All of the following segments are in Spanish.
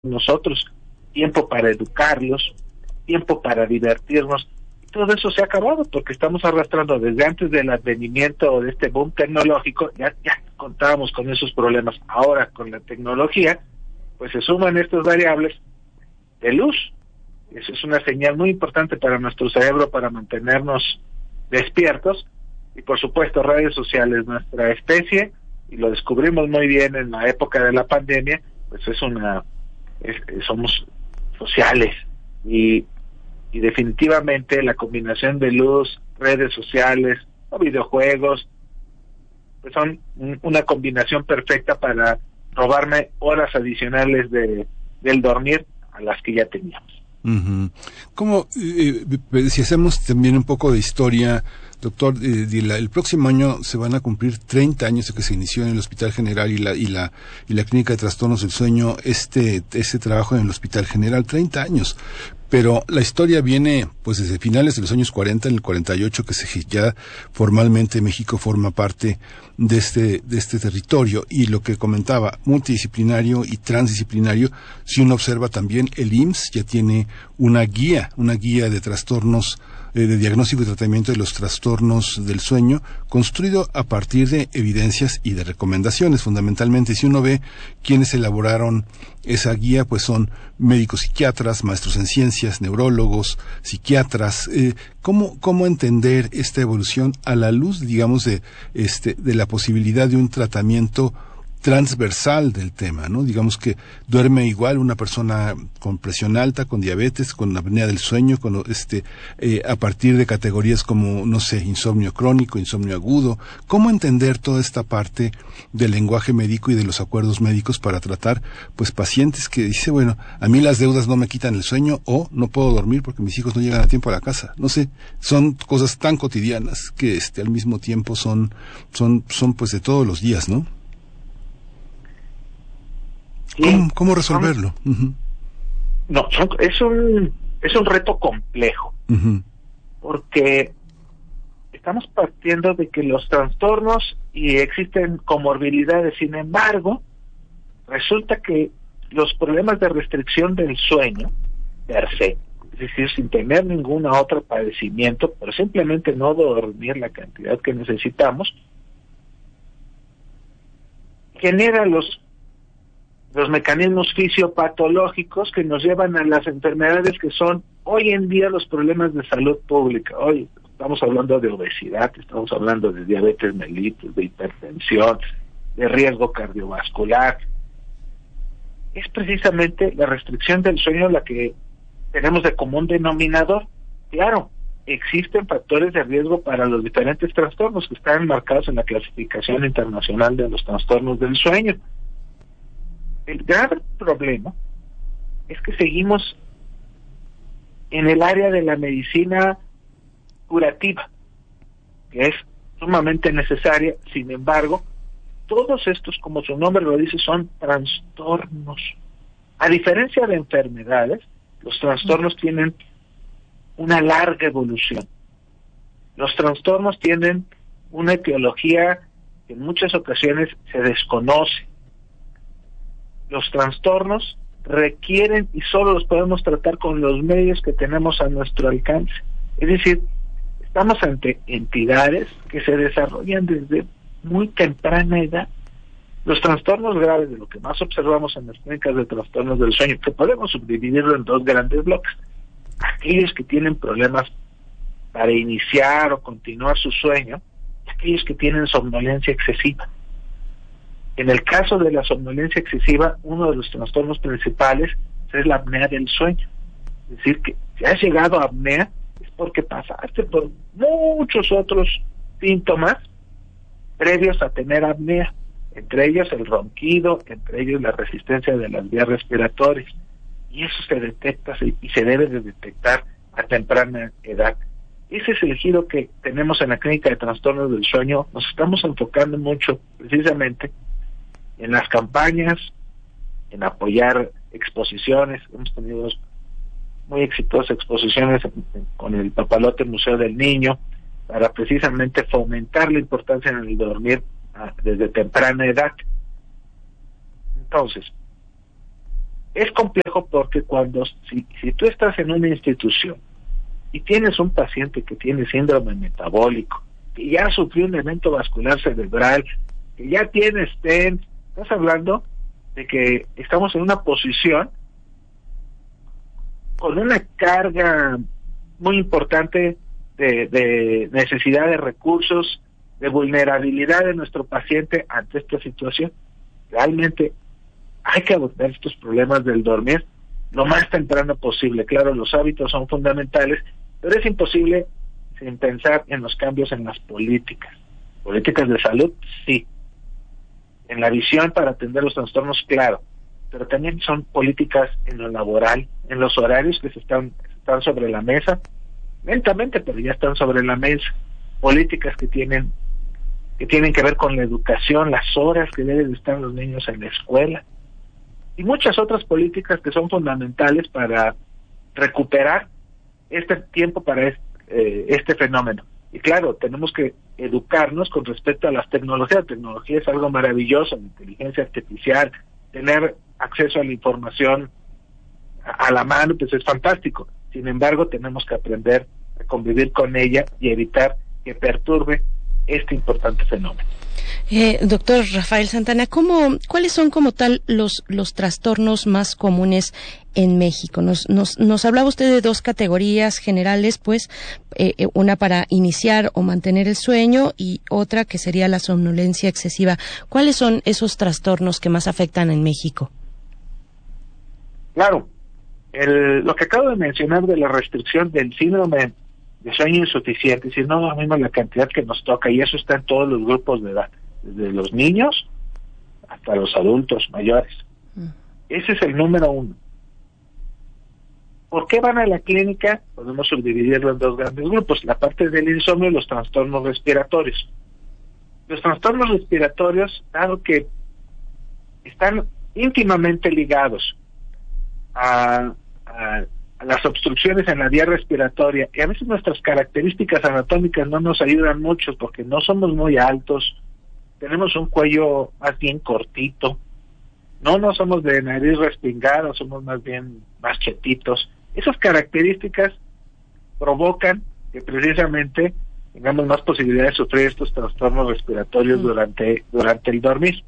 nosotros, tiempo para educarlos, tiempo para divertirnos. Todo eso se ha acabado porque estamos arrastrando desde antes del advenimiento de este boom tecnológico, ya contábamos con esos problemas. Ahora con la tecnología, pues se suman estas variables de luz. Eso es una señal muy importante para nuestro cerebro para mantenernos despiertos. Y por supuesto redes sociales, nuestra especie, y lo descubrimos muy bien en la época de la pandemia, pues somos sociales y definitivamente la combinación de luz, redes sociales o videojuegos, pues son una combinación perfecta para robarme horas adicionales del dormir a las que ya teníamos. Uh-huh. ¿Cómo, si hacemos también un poco de historia, doctor, el próximo año se van a cumplir 30 años de que se inició en el Hospital General y la Clínica de Trastornos del Sueño, este trabajo en el Hospital General, 30 años. Pero la historia viene pues desde finales de los años 40, en el 48, que ya formalmente México forma parte de este territorio, y lo que comentaba, multidisciplinario y transdisciplinario. Si uno observa también, el IMSS ya tiene una guía de trastornos, de diagnóstico y tratamiento de los trastornos del sueño, construido a partir de evidencias y de recomendaciones, fundamentalmente. Si uno ve quiénes elaboraron esa guía, pues son médicos psiquiatras, maestros en ciencias, neurólogos, psiquiatras. ¿Cómo entender esta evolución a la luz, digamos, de la posibilidad de un tratamiento transversal del tema, ¿no? Digamos que duerme igual una persona con presión alta, con diabetes, con apnea del sueño, a partir de categorías como, no sé, insomnio crónico, insomnio agudo. ¿Cómo entender toda esta parte del lenguaje médico y de los acuerdos médicos para tratar, pues, pacientes que dice, bueno, a mí las deudas no me quitan el sueño, o no puedo dormir porque mis hijos no llegan a tiempo a la casa? No sé, son cosas tan cotidianas que al mismo tiempo son pues de todos los días, ¿no? Sí, ¿Cómo resolverlo? Uh-huh. No, es un reto complejo, uh-huh, porque estamos partiendo de que los trastornos y existen comorbilidades. Sin embargo, resulta que los problemas de restricción del sueño per se, es decir, sin tener ningún otro padecimiento, pero simplemente no dormir la cantidad que necesitamos, genera los mecanismos fisiopatológicos que nos llevan a las enfermedades que son hoy en día los problemas de salud pública. Hoy estamos hablando de obesidad, estamos hablando de diabetes mellitus, de hipertensión, de riesgo cardiovascular. Es precisamente la restricción del sueño la que tenemos de común denominador. Claro, existen factores de riesgo para los diferentes trastornos que están enmarcados en la clasificación internacional de los trastornos del sueño. El gran problema es que seguimos en el área de la medicina curativa, que es sumamente necesaria. Sin embargo, todos estos, como su nombre lo dice, son trastornos. A diferencia de enfermedades, los trastornos tienen una larga evolución. Los trastornos tienen una etiología que en muchas ocasiones se desconoce. Los trastornos requieren y solo los podemos tratar con los medios que tenemos a nuestro alcance. Es decir, estamos ante entidades que se desarrollan desde muy temprana edad. Los trastornos graves, de lo que más observamos en las clínicas de trastornos del sueño, que podemos subdividirlo en dos grandes bloques: aquellos que tienen problemas para iniciar o continuar su sueño, y aquellos que tienen somnolencia excesiva. En el caso de la somnolencia excesiva, uno de los trastornos principales es la apnea del sueño. Es decir, que si has llegado a apnea es porque pasaste por muchos otros síntomas previos a tener apnea, entre ellos el ronquido, entre ellos la resistencia de las vías respiratorias. Y eso se detecta y se debe de detectar a temprana edad. Ese es el giro que tenemos en la clínica de trastornos del sueño. Nos estamos enfocando mucho precisamente en las campañas, en apoyar exposiciones. Hemos tenido muy exitosas exposiciones con el Papalote Museo del Niño para precisamente fomentar la importancia en el dormir desde temprana edad. Entonces, Es complejo porque si tú estás en una institución y tienes un paciente que tiene síndrome metabólico, que ya sufrió un evento vascular cerebral, que ya tiene stent, estás hablando de que estamos en una posición con una carga muy importante de necesidad de recursos, de vulnerabilidad de nuestro paciente ante esta situación. Realmente hay que abordar estos problemas del dormir lo más temprano posible. Claro, los hábitos son fundamentales, pero es imposible sin pensar en los cambios en las políticas. Políticas de salud, sí. En la visión para atender los trastornos, claro. Pero también son políticas en lo laboral, en los horarios que están sobre la mesa, lentamente, pero ya están sobre la mesa. Políticas que tienen que ver con la educación, las horas que deben estar los niños en la escuela, y muchas otras políticas que son fundamentales para recuperar este tiempo para este fenómeno. Y claro, tenemos que educarnos con respecto a las tecnologías. La tecnología es algo maravilloso, la inteligencia artificial, tener acceso a la información a la mano, pues es fantástico. Sin embargo, tenemos que aprender a convivir con ella y evitar que perturbe este importante fenómeno. Doctor Rafael Santana, ¿cuáles son como tal los trastornos más comunes en México? Nos hablaba usted de dos categorías generales, pues, una para iniciar o mantener el sueño y otra que sería la somnolencia excesiva. ¿Cuáles son esos trastornos que más afectan en México? Claro, lo que acabo de mencionar de la restricción del síndrome de sueño insuficiente, si no mismo la cantidad que nos toca, y eso está en todos los grupos de edad, desde los niños hasta los adultos mayores. Ese es el número uno. ¿Por qué van a la clínica? Podemos subdividirlo en dos grandes grupos, la parte del insomnio y los trastornos respiratorios. Los trastornos respiratorios, dado que están íntimamente ligados a las obstrucciones en la vía respiratoria, y a veces nuestras características anatómicas no nos ayudan mucho porque no somos muy altos, tenemos un cuello más bien cortito, no somos de nariz respingada, somos más bien más chetitos. Esas características provocan que precisamente tengamos más posibilidad de sufrir estos trastornos respiratorios durante el dormir.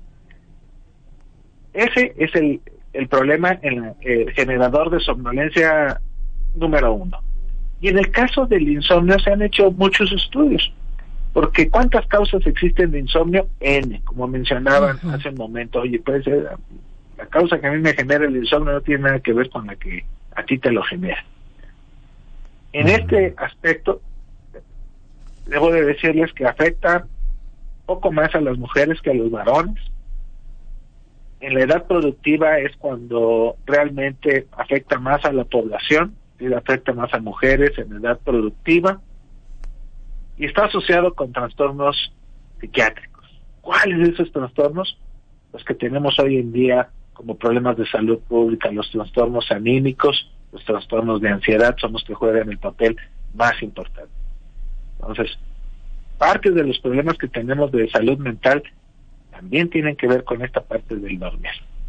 Ese es el problema el generador de somnolencia número uno. Y en el caso del insomnio se han hecho muchos estudios, porque ¿cuántas causas existen de insomnio? N, como mencionaban hace un momento. Oye, puede ser la causa que a mí me genera el insomnio no tiene nada que ver con la que a ti te lo genera. En este aspecto, debo de decirles que afecta poco más a las mujeres que a los varones. En la edad productiva es cuando realmente afecta más a la población, y afecta más a mujeres en edad productiva, y está asociado con trastornos psiquiátricos. ¿Cuáles de esos trastornos? Los que tenemos hoy en día como problemas de salud pública, los trastornos anímicos, los trastornos de ansiedad son los que juegan el papel más importante. Entonces, parte de los problemas que tenemos de salud mental también tienen que ver con esta parte del dormir.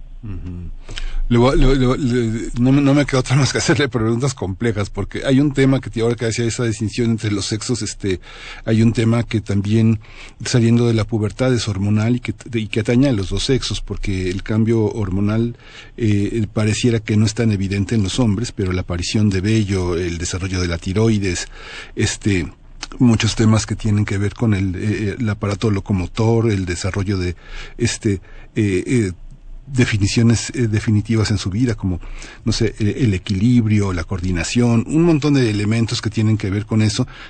No me queda otra más que hacerle preguntas complejas, porque hay un tema que ahora que hacía esa distinción entre los sexos, hay un tema que también saliendo de la pubertad es hormonal y que atañe a los dos sexos, porque el cambio hormonal pareciera que no es tan evidente en los hombres, pero la aparición de vello, el desarrollo de la tiroides, muchos temas que tienen que ver con el aparato locomotor, el desarrollo de definiciones definitivas en su vida, como, no sé, el equilibrio, la coordinación, un montón de elementos que tienen que ver con eso,